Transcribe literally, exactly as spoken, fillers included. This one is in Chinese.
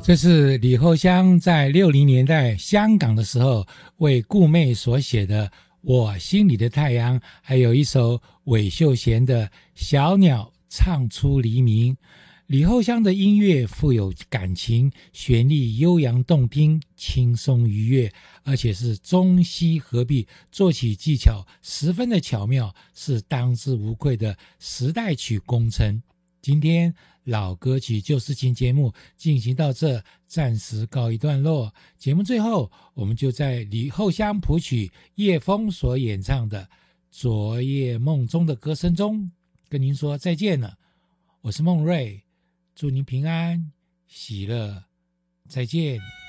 这是李后香在六零年代香港的时候为顾妹所写的《我心里的太阳》，还有一首韦秀贤的《小鸟唱出黎明》。李后香的音乐富有感情，旋律悠扬动听，轻松愉悦，而且是中西合璧，作曲技巧十分的巧妙，是当之无愧的时代曲功臣。今天老歌曲旧事情节目进行到这，暂时告一段落。节目最后，我们就在李后香谱曲叶枫所演唱的《昨夜梦中的歌声》中跟您说再见了。我是孟瑞，祝您平安喜乐，再见。